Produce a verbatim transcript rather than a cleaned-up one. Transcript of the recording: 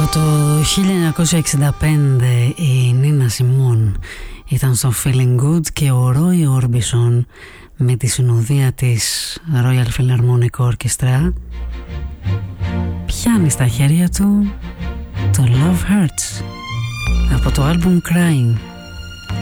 το χίλια εννιακόσια εξήντα πέντε η Νίνα Σιμών ήταν στο Feeling Good και ο Ρόι Όρμπισον με τη συνοδεία της Royal Philharmonic Orchestra πιάνει στα χέρια του το Love Hurts από το άλμπουμ Crying.